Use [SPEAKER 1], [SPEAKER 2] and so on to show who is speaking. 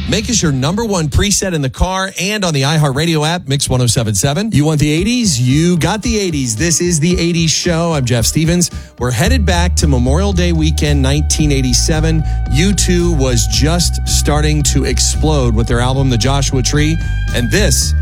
[SPEAKER 1] Make us your number one preset in the car and on the iHeartRadio app, Mix 1077. You want the 80s? You got the 80s. This is the 80s show. I'm Jeff Stevens. We're headed back to Memorial Day weekend 1987. U2 was just starting to explode with their album, The Joshua Tree. And this